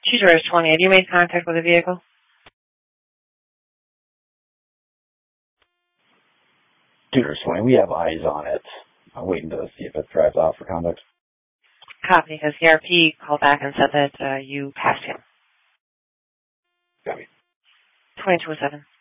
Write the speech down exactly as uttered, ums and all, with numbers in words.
Two doors twenty. Have you made contact with the vehicle? Two doors twenty. We have eyes on it. I'm waiting to see if it drives off for conduct. Copy, because the R P called back and said that uh, you passed him. Copy. twenty-two oh seven.